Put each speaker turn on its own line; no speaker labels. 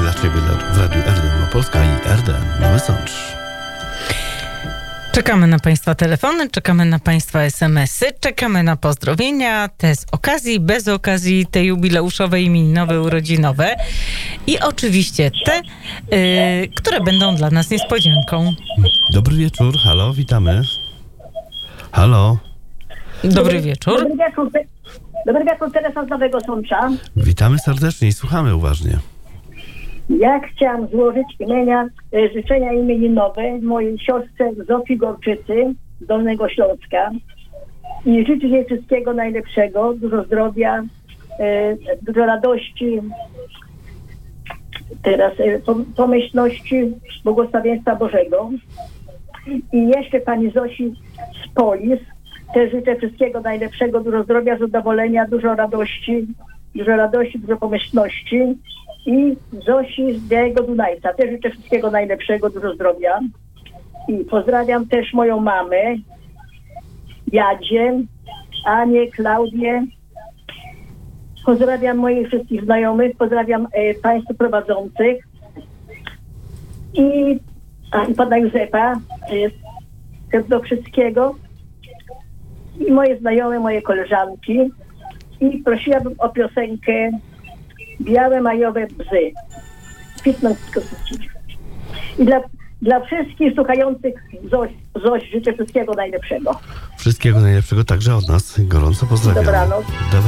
dla Ciebie w Radiu RDN Małopolska i RDN Nowy Sącz.
Czekamy na Państwa telefony, czekamy na Państwa SMS-y, czekamy na pozdrowienia, te z okazji, bez okazji, te jubileuszowe, imieninowe, urodzinowe i oczywiście te, które będą dla nas niespodzianką.
Dobry wieczór, halo, witamy. Halo.
Dobry wieczór.
Dobry wieczór, Teresa z Nowego Sącza.
Witamy serdecznie i słuchamy uważnie.
Ja chciałam złożyć życzenia imieninowe mojej siostrze Zofii Gorczycy z Dolnego Śląska i życzyć jej wszystkiego najlepszego, dużo zdrowia, dużo radości, teraz pomyślności, błogosławieństwa Bożego. I jeszcze pani Zosi z Polis też życzę wszystkiego najlepszego, dużo zdrowia, zadowolenia, dużo radości, dużo pomyślności. I Zosi z Białego Dunajca też życzę wszystkiego najlepszego, dużo zdrowia. I pozdrawiam też moją mamę, Jadzie, Anię, Klaudię. Pozdrawiam moich wszystkich znajomych, pozdrawiam państwa prowadzących i pana Józefa do wszystkiego. I moje znajome, moje koleżanki. I prosiłabym o piosenkę Białe majowe bzy. I dla wszystkich słuchających Zoś życzę wszystkiego najlepszego.
Wszystkiego najlepszego także od nas. Gorąco pozdrawiam.
Dobranoc.